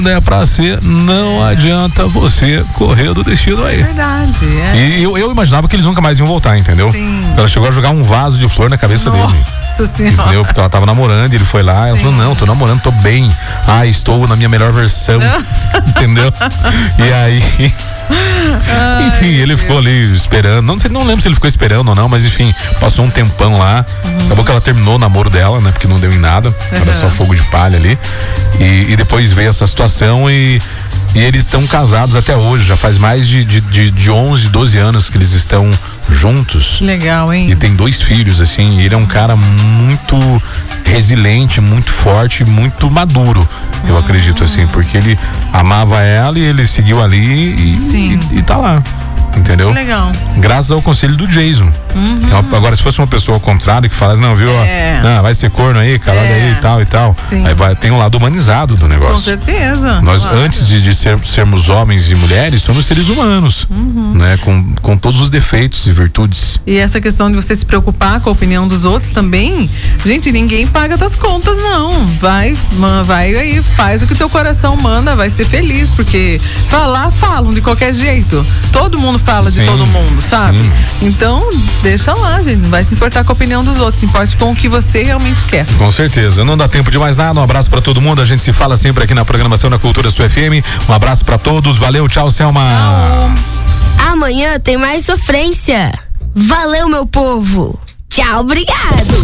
é pra ser, não adianta você correr do destino aí. Verdade, E eu imaginava que eles nunca mais iam voltar, entendeu? Sim. Ela chegou a jogar um vaso de flor na cabeça dele. Nossa Senhora. Entendeu? Porque ela tava namorando, ele foi lá, ela falou, não, tô namorando, tô bem. Estou na minha melhor versão. Entendeu? E aí... enfim, ele ficou ali esperando. Não lembro se ele ficou esperando ou não, mas enfim, passou um tempão lá. Acabou que ela terminou o namoro dela, né? Porque não deu em nada. Era só fogo de palha ali. E depois veio essa situação e eles estão casados até hoje. Já faz mais de 11, 12 anos que eles estão juntos. Legal, hein? E tem 2 filhos, assim. E ele é um cara muito resiliente, muito forte, muito maduro. Eu acredito, assim, porque ele amava ela e ele seguiu ali e tá lá. Entendeu? Que legal. Graças ao conselho do Jason. Agora, se fosse uma pessoa ao contrário que falasse, não, viu? Vai ser corno aí, calada aí e tal. Sim. Aí tem um lado humanizado do negócio. Com certeza. Nós, antes de sermos homens e mulheres, somos seres humanos, né? Com todos os defeitos e virtudes. E essa questão de você se preocupar com a opinião dos outros também, gente, ninguém paga tuas contas, não. Vai aí, faz o que teu coração manda, vai ser feliz, porque falam de qualquer jeito. Todo mundo fala de todo mundo, sabe? Sim. Então, deixa lá, gente. Não vai se importar com a opinião dos outros, se importe com o que você realmente quer. Com certeza. Não dá tempo de mais nada. Um abraço pra todo mundo. A gente se fala sempre aqui na programação da Cultura Sul FM. Um abraço pra todos. Valeu, tchau, Selma. Tchau. Amanhã tem mais sofrência. Valeu, meu povo. Tchau, obrigado.